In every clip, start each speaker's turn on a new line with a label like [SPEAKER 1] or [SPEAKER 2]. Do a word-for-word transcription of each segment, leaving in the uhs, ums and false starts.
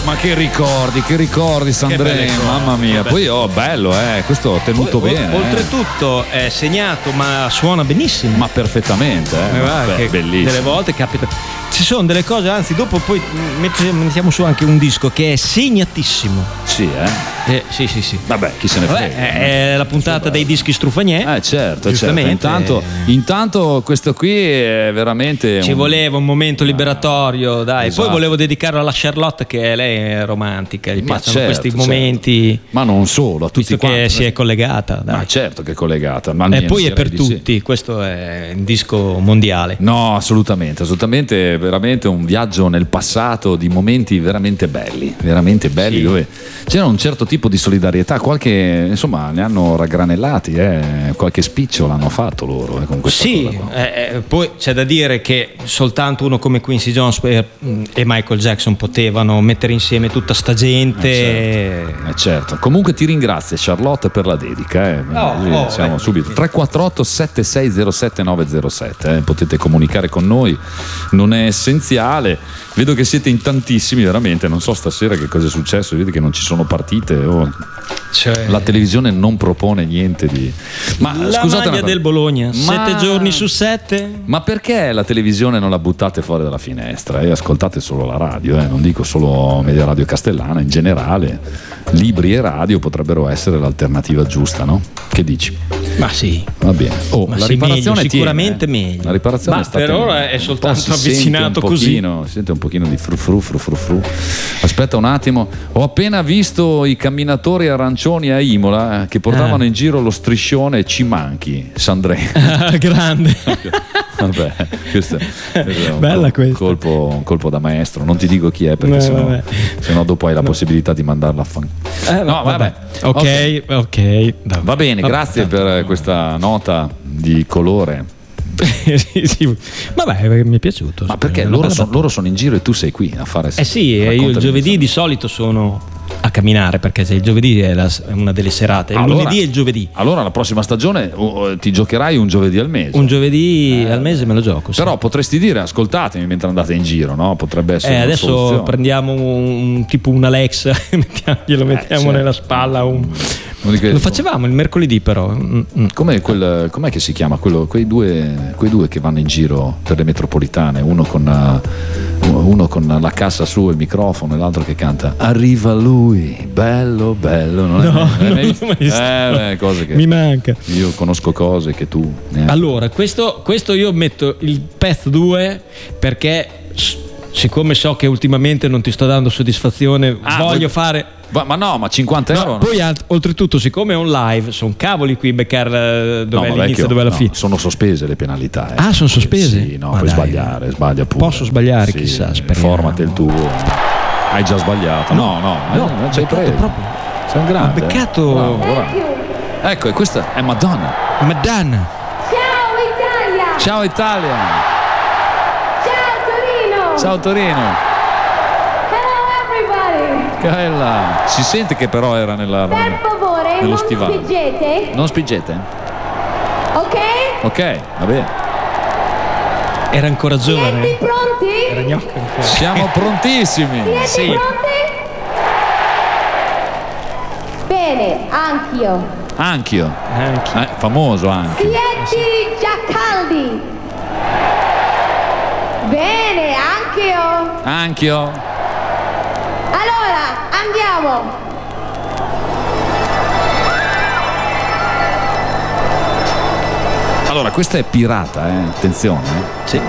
[SPEAKER 1] Ma che ricordi, che ricordi Sandrine, mamma mia. Poi oh, bello, eh, questo ho tenuto
[SPEAKER 2] Poi,
[SPEAKER 1] bene.
[SPEAKER 2] Oltretutto
[SPEAKER 1] eh.
[SPEAKER 2] è segnato, ma suona benissimo.
[SPEAKER 1] Ma perfettamente, eh.
[SPEAKER 2] Ma
[SPEAKER 1] Beh,
[SPEAKER 2] che
[SPEAKER 1] bellissimo.
[SPEAKER 2] Delle volte capita. Ci sono delle cose, anzi, dopo poi mettiamo su anche un disco che è segnatissimo.
[SPEAKER 1] Sì, eh.
[SPEAKER 2] Eh, sì, sì, sì.
[SPEAKER 1] Vabbè, chi se ne frega.
[SPEAKER 2] Vabbè, è la puntata dei dischi Struffanier.
[SPEAKER 1] Eh, certo,
[SPEAKER 2] giustamente.
[SPEAKER 1] certo. Intanto, intanto questo qui è veramente.
[SPEAKER 2] Ci
[SPEAKER 1] un...
[SPEAKER 2] voleva un momento liberatorio, dai.
[SPEAKER 1] Esatto.
[SPEAKER 2] Poi volevo dedicarlo alla Charlotte, che lei è romantica, gli
[SPEAKER 1] Ma
[SPEAKER 2] piacciono
[SPEAKER 1] certo,
[SPEAKER 2] questi
[SPEAKER 1] certo.
[SPEAKER 2] momenti.
[SPEAKER 1] Ma non solo, a tutti
[SPEAKER 2] visto
[SPEAKER 1] quanti.
[SPEAKER 2] che si è collegata, dai.
[SPEAKER 1] Ma certo che è collegata. Ma
[SPEAKER 2] E poi è per
[SPEAKER 1] tutti.
[SPEAKER 2] tutti, questo è un disco mondiale.
[SPEAKER 1] No, assolutamente, assolutamente, veramente un viaggio nel passato di momenti veramente belli, veramente belli, sì. Dove c'era un certo tipo di solidarietà, qualche, insomma, ne hanno raggranellati, eh, qualche spiccio l'hanno fatto loro, eh, con questa
[SPEAKER 2] sì,
[SPEAKER 1] cosa qua.
[SPEAKER 2] Eh, poi c'è da dire che soltanto uno come Quincy Jones e Michael Jackson potevano mettere insieme tutta sta gente.
[SPEAKER 1] Eh certo, eh certo. Comunque ti ringrazio Charlotte per la dedica, eh.
[SPEAKER 2] oh, oh,
[SPEAKER 1] siamo
[SPEAKER 2] eh.
[SPEAKER 1] subito tre quattro otto sette sei zero sette nove zero sette, eh. Potete comunicare con noi, non è essenziale. Vedo che siete in tantissimi, veramente. Non so stasera che cosa è successo. Vedi che non ci sono partite. Oh.
[SPEAKER 2] Cioè...
[SPEAKER 1] La televisione non propone niente di. Ma
[SPEAKER 2] la
[SPEAKER 1] scusate,
[SPEAKER 2] maglia del Bologna,
[SPEAKER 1] ma...
[SPEAKER 2] sette giorni su sette.
[SPEAKER 1] Ma perché la televisione non la buttate fuori dalla finestra e ascoltate solo la radio? Eh? Non dico solo Media Radio Castellana, in generale, libri e radio potrebbero essere l'alternativa giusta, no? Che dici?
[SPEAKER 2] Ma sì,
[SPEAKER 1] va bene. Oh,
[SPEAKER 2] ma
[SPEAKER 1] la
[SPEAKER 2] sì,
[SPEAKER 1] riparazione
[SPEAKER 2] meglio, sicuramente
[SPEAKER 1] tiene,
[SPEAKER 2] meglio.
[SPEAKER 1] La riparazione
[SPEAKER 2] ma
[SPEAKER 1] è stata
[SPEAKER 2] per ora è soltanto
[SPEAKER 1] si
[SPEAKER 2] avvicinato
[SPEAKER 1] un
[SPEAKER 2] così.
[SPEAKER 1] Pochino, si sente un pochino di fru fru fru fru fru. Aspetta un attimo, ho appena visto i camminatori arancioni a Imola eh, che portavano
[SPEAKER 2] ah.
[SPEAKER 1] in giro lo striscione Ci manchi, Sandrine.
[SPEAKER 2] Grande.
[SPEAKER 1] Vabbè, questo è, questo è un,
[SPEAKER 2] Bella
[SPEAKER 1] col, colpo, un colpo da maestro. Non ti dico chi è perché no, sennò, sennò dopo hai la possibilità di mandarla a fan.
[SPEAKER 2] Eh, no, vabbè.
[SPEAKER 1] vabbè.
[SPEAKER 2] Ok, ok. okay.
[SPEAKER 1] Va bene, vabbè, grazie vabbè. per questa nota di colore.
[SPEAKER 2] sì, sì. Vabbè, mi è piaciuto.
[SPEAKER 1] Ma perché loro, son, loro sono in giro e tu sei qui a fare.
[SPEAKER 2] Eh sì, io il giovedì di solito sono a camminare perché il giovedì è, la, è una delle serate, il
[SPEAKER 1] allora,
[SPEAKER 2] lunedì e il giovedì.
[SPEAKER 1] Allora la prossima stagione uh, ti giocherai un giovedì al mese.
[SPEAKER 2] Un giovedì eh, al mese me lo gioco. Sì.
[SPEAKER 1] Però potresti dire ascoltatemi mentre andate in giro, no? Potrebbe essere.
[SPEAKER 2] Eh,
[SPEAKER 1] una
[SPEAKER 2] adesso
[SPEAKER 1] soluzione.
[SPEAKER 2] prendiamo un tipo un Alexa, glielo mettiamo eh, certo. nella spalla. Un... Lo facevamo il mercoledì, però.
[SPEAKER 1] Com'è, quel, com'è che si chiama quello, quei, due, quei due che vanno in giro per le metropolitane? Uno con, uno con la cassa su e il microfono e l'altro che canta Arriva lui, bello, bello. Non
[SPEAKER 2] no,
[SPEAKER 1] è,
[SPEAKER 2] non
[SPEAKER 1] è
[SPEAKER 2] l'ho mai visto.
[SPEAKER 1] Eh, beh, cose che
[SPEAKER 2] mi manca.
[SPEAKER 1] Io conosco cose che tu neanche.
[SPEAKER 2] Allora, questo, questo io metto il Path due perché siccome so che ultimamente non ti sto dando soddisfazione, ah, voglio vuoi... fare.
[SPEAKER 1] Ma, ma no, ma cinquanta
[SPEAKER 2] no,
[SPEAKER 1] euro. No.
[SPEAKER 2] Poi oltretutto, siccome è on live, sono cavoli qui beccare dove no, è l'inizio e dove è la
[SPEAKER 1] no,
[SPEAKER 2] fine.
[SPEAKER 1] Sono sospese le penalità. Eh.
[SPEAKER 2] Ah, sono sospese?
[SPEAKER 1] Sì, no,
[SPEAKER 2] ma
[SPEAKER 1] puoi
[SPEAKER 2] dai,
[SPEAKER 1] sbagliare, sbaglia pure.
[SPEAKER 2] Posso sbagliare,
[SPEAKER 1] sì,
[SPEAKER 2] chissà, speriamo.
[SPEAKER 1] Formate il tuo. Hai già sbagliato. No, no, no,
[SPEAKER 2] no
[SPEAKER 1] eh, non c'hai preso.
[SPEAKER 2] Proprio.
[SPEAKER 1] Sei un grande.
[SPEAKER 2] Ho beccato.
[SPEAKER 1] Bravo, bravo. Ecco, e questa è Madonna.
[SPEAKER 2] Madonna.
[SPEAKER 3] Ciao Italia.
[SPEAKER 1] Ciao Italia.
[SPEAKER 3] Ciao Torino.
[SPEAKER 1] Ciao Torino. Bella. Si sente che però era nella,
[SPEAKER 3] per favore
[SPEAKER 1] nello
[SPEAKER 3] non
[SPEAKER 1] stivale.
[SPEAKER 3] spingete.
[SPEAKER 1] Non spingete?
[SPEAKER 3] Ok?
[SPEAKER 1] Ok, va bene.
[SPEAKER 2] Era ancora giovane.
[SPEAKER 3] Siete pronti?
[SPEAKER 2] Era gnocca ancora.
[SPEAKER 1] Siamo prontissimi.
[SPEAKER 3] Siete
[SPEAKER 2] sì.
[SPEAKER 3] pronti? Bene, anch'io.
[SPEAKER 1] Anch'io.
[SPEAKER 2] Anch'io.
[SPEAKER 1] Eh, famoso anche.
[SPEAKER 3] Siete già caldi? Bene, anch'io.
[SPEAKER 1] Anch'io.
[SPEAKER 3] Andiamo!
[SPEAKER 1] Allora, questa è pirata, eh? Attenzione. Eh?
[SPEAKER 2] Sì.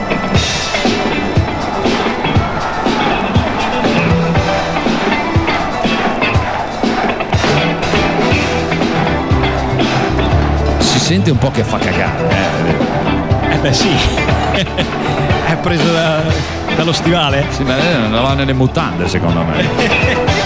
[SPEAKER 1] Si sente un po' che fa cagare, eh?
[SPEAKER 2] Eh beh sì. È preso da, dallo stivale.
[SPEAKER 1] Sì, ma non va nelle mutande, secondo me.